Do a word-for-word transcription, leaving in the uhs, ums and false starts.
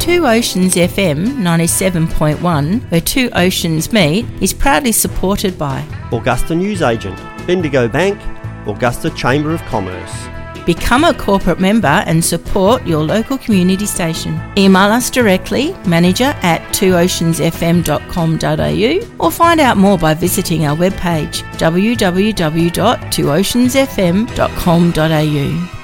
Two Oceans F M ninety-seven point one, where two oceans meet, is proudly supported by Augusta Newsagent, Bendigo Bank, Augusta Chamber of Commerce. Become a corporate member and support your local community station. Email us directly, manager at two oceans f m dot com dot a u, or find out more by visiting our webpage w w w dot two oceans f m dot com dot a u.